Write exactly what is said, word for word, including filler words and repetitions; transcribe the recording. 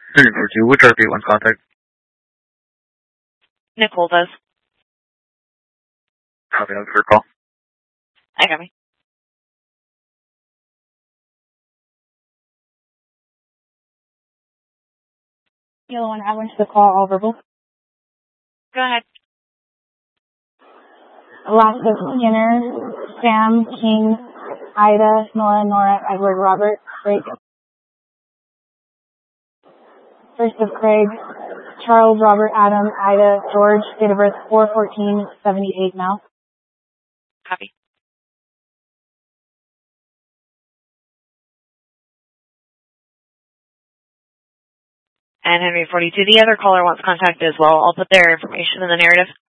three four two, which R P one contact? Nicole does. Copy, I'll give her a call. I got me. Yellow one avalanche to call, all verbal. Go ahead. Alaska Skinner, Sam, King, Ida, Nora, Nora, Edward, Robert, Craig. First of Craig, Charles, Robert, Adam, Ida, George, date of birth four fourteen seventy-eight now. Copy. And Henry forty-two, the other caller wants contact as well. I'll put their information in the narrative.